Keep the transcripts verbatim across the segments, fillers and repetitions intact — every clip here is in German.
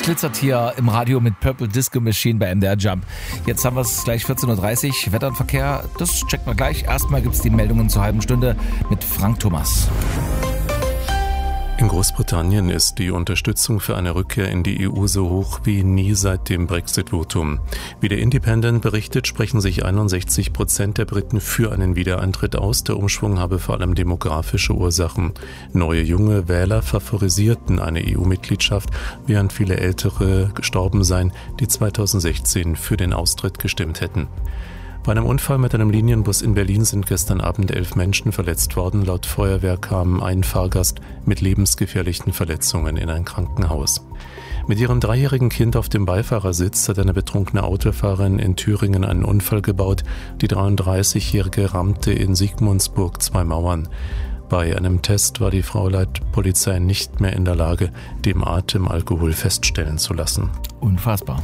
glitzert hier im Radio mit Purple Disco Machine bei M D R Jump. Jetzt haben wir es gleich vierzehn Uhr dreißig. Wetter und Verkehr, das checken wir gleich. Erstmal gibt es die Meldungen zur halben Stunde mit Frank Thomas. In Großbritannien ist die Unterstützung für eine Rückkehr in die E U so hoch wie nie seit dem Brexit-Votum. Wie der Independent berichtet, sprechen sich einundsechzig Prozent der Briten für einen Wiedereintritt aus. Der Umschwung habe vor allem demografische Ursachen. Neue junge Wähler favorisierten eine E U-Mitgliedschaft, während viele Ältere gestorben seien, die zweitausendsechzehn für den Austritt gestimmt hätten. Bei einem Unfall mit einem Linienbus in Berlin sind gestern Abend elf Menschen verletzt worden. Laut Feuerwehr kam ein Fahrgast mit lebensgefährlichen Verletzungen in ein Krankenhaus. Mit ihrem dreijährigen Kind auf dem Beifahrersitz hat eine betrunkene Autofahrerin in Thüringen einen Unfall gebaut. Die dreiunddreißigjährige rammte in Sigmundsburg zwei Mauern. Bei einem Test war die Frau laut Polizei nicht mehr in der Lage, den Atemalkohol feststellen zu lassen. Unfassbar.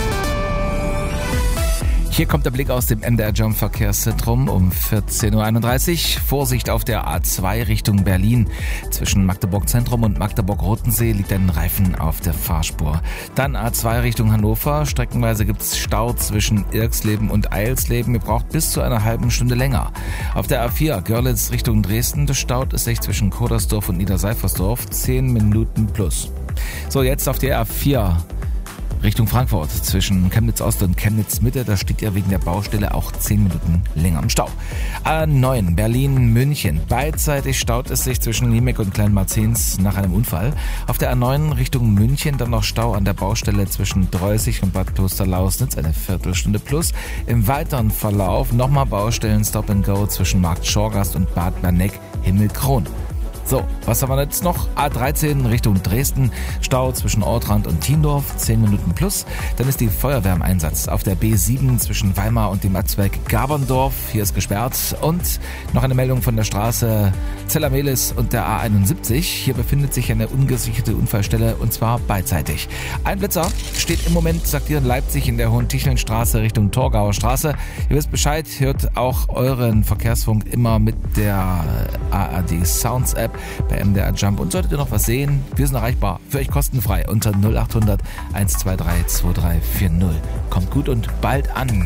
Hier kommt der Blick aus dem M D R Jump Verkehrszentrum um vierzehn Uhr einunddreißig. Vorsicht auf der A zwei Richtung Berlin. Zwischen Magdeburg Zentrum und Magdeburg-Rotensee liegt ein Reifen auf der Fahrspur. Dann A zwei Richtung Hannover. Streckenweise gibt es Stau zwischen Irxleben und Eilsleben. Ihr braucht bis zu einer halben Stunde länger. Auf der A vier Görlitz Richtung Dresden. Das staut es sich zwischen Kodersdorf und Niederseifersdorf. zehn Minuten plus. So, jetzt auf der A vier. Richtung Frankfurt zwischen Chemnitz Ost und Chemnitz Mitte, da steht ja wegen der Baustelle auch zehn Minuten länger im Stau. A neun Berlin München, beidseitig staut es sich zwischen Liemeck und Kleinmarzens nach einem Unfall. Auf der A neun Richtung München dann noch Stau an der Baustelle zwischen Dreußig und Bad Klosterlausnitz, eine Viertelstunde plus. Im weiteren Verlauf nochmal Baustellen Stop and Go zwischen Markt Schorgast und Bad Berneck Himmelkron. So, was haben wir jetzt noch? A dreizehn Richtung Dresden, Stau zwischen Ortrand und Tiendorf, zehn Minuten plus. Dann ist die Feuerwehr im Einsatz auf der B sieben zwischen Weimar und dem Atzwerg Gaberndorf. Hier ist gesperrt. Und noch eine Meldung von der Straße Zellermelis und der A einundsiebzig. Hier befindet sich eine ungesicherte Unfallstelle und zwar beidseitig. Ein Blitzer steht im Moment, sagt ihr, in Leipzig in der Hohentichelnstraße Richtung Torgauer Straße. Ihr wisst Bescheid, hört auch euren Verkehrsfunk immer mit der A R D Sounds App bei M D R Jump. Und solltet ihr noch was sehen, wir sind erreichbar für euch kostenfrei unter null acht hundert eins zwei drei zwei drei vier null. Kommt gut und bald an.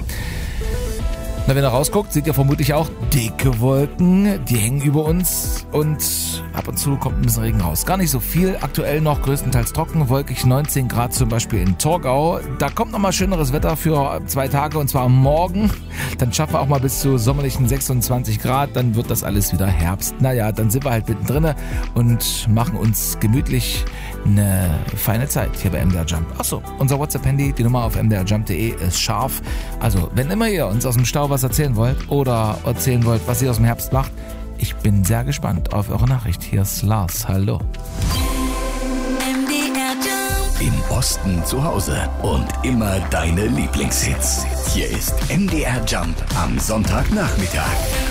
Na, wenn ihr rausguckt, seht ihr vermutlich auch dicke Wolken, die hängen über uns und ab und zu kommt ein bisschen Regen raus. Gar nicht so viel, aktuell noch größtenteils trocken, wolkig neunzehn Grad zum Beispiel in Torgau. Da kommt noch mal schöneres Wetter für zwei Tage und zwar morgen. Dann schaffen wir auch mal bis zu sommerlichen sechsundzwanzig Grad, dann wird das alles wieder Herbst. Naja, dann sind wir halt mittendrin und machen uns gemütlich eine feine Zeit hier bei M D R Jump. Achso, unser WhatsApp-Handy, die Nummer auf m d r jump punkt d e ist scharf. Also, wenn immer ihr uns aus dem Stau was erzählen wollt oder erzählen wollt, was ihr aus dem Herbst macht, ich bin sehr gespannt auf eure Nachricht. Hier ist Lars, hallo. M D R Jump. Im Osten zu Hause und immer deine Lieblingshits. Hier ist M D R Jump am Sonntagnachmittag.